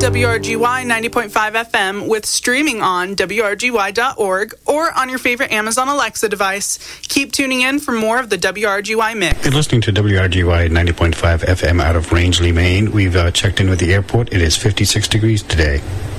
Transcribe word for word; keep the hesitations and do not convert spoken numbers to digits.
W R G Y ninety point five F M with streaming on W R G Y dot org or on your favorite Amazon Alexa device. Keep tuning in for more of the W R G Y mix. You're listening to W R G Y ninety point five F M out of Rangeley, Maine. We've uh, checked in with the airport. It is fifty-six degrees today.